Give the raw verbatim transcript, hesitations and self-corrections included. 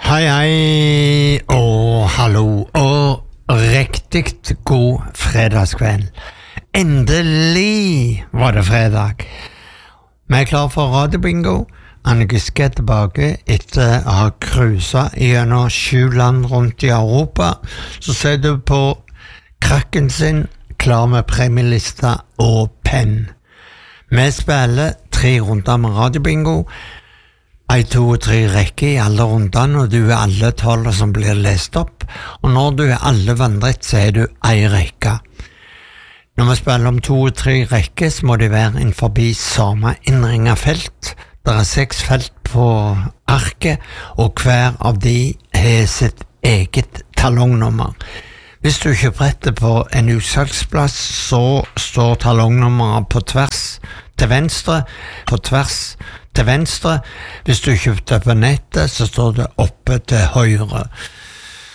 Hei, hei, og hallo, og riktigt god fredagskveld. Endelig var det fredag. Vi er klar for radiobingo. Anne Giske er tilbake etter å ha cruiset gjennom sju land rundt i Europa. Så ser du på krakken sin, klar med premielista og penn. Vi spiller tre runder med radiobingo. Ei, to og tre rekker i alle rundene, og du er alle tolv som blir lest opp. Og når du er alle vandret, så er du ei rekke. Når vi spiller om to og tre rekker, så må det være inn forbi samme innringet felt. Det er seks felt på arket, og hver av de har sitt eget talongnummer. Hvis du kjøper etter på en utsalgsplass, så står talongnummeret på tvers til venstre, på tvers til venstre. Hvis du kjøpte på nettet, så står det oppe til høyre.